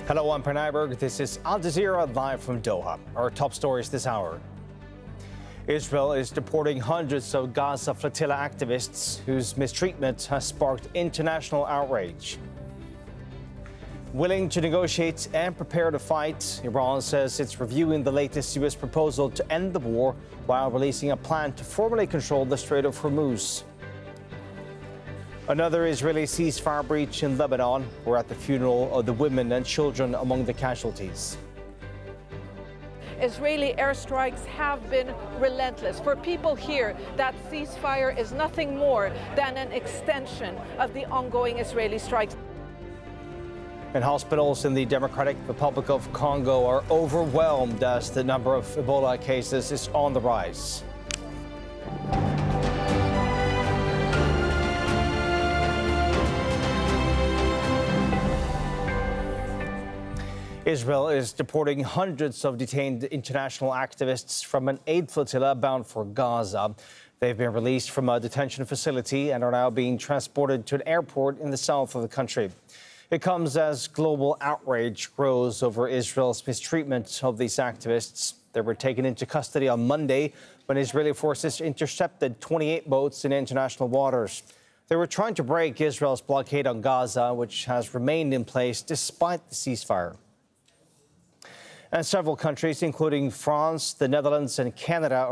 Hello, I'm Pernayberg. This is Al Jazeera live from Doha. Our top stories this hour. Israel is deporting hundreds of Gaza flotilla activists whose mistreatment has sparked international outrage. Willing to negotiate and prepare to fight, Iran says it's reviewing the latest U.S. proposal to end the war while releasing a plan to formally control the Strait of Hormuz. Another Israeli ceasefire breach in Lebanon. We're at the funeral of the women and children among the casualties. Israeli airstrikes have been relentless. For people here, that ceasefire is nothing more than an extension of the ongoing Israeli strikes. And hospitals in the Democratic Republic of Congo are overwhelmed as the number of Ebola cases is on the rise. Israel is deporting hundreds of detained international activists from an aid flotilla bound for Gaza. They've been released from a detention facility and are now being transported to an airport in the south of the country. It comes as global outrage grows over Israel's mistreatment of these activists. They were taken into custody on Monday when Israeli forces intercepted 28 boats in international waters. They were trying to break Israel's blockade on Gaza, which has remained in place despite the ceasefire. And several countries, including France, the Netherlands, and Canada,